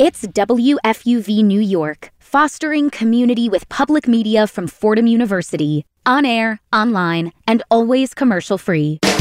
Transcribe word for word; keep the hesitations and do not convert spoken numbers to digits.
It's W F U V New York, fostering community with public media from Fordham University. On air, online, and always commercial-free.